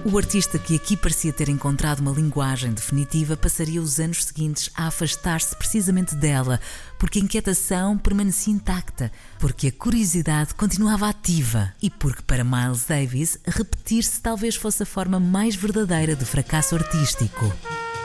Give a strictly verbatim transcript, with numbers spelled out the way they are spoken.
O artista que aqui parecia ter encontrado uma linguagem definitiva passaria os anos seguintes a afastar-se precisamente dela, porque a inquietação permanecia intacta, porque a curiosidade continuava ativa e porque para Miles Davis repetir-se talvez fosse a forma mais verdadeira de fracasso artístico.